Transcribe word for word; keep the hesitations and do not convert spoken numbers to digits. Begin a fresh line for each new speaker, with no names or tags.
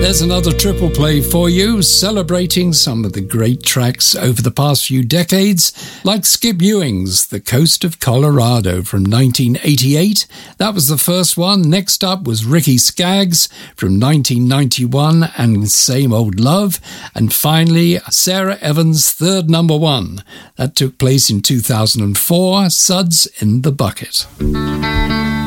There's another triple play for you, celebrating some of the great tracks over the past few decades, like Skip Ewing's The Coast of Colorado from nineteen eighty-eight. That was the first one. Next up was Ricky Skaggs from nineteen ninety-one and Same Old Love. And finally, Sarah Evans' third number one. That took place in two thousand four, Suds in the Bucket.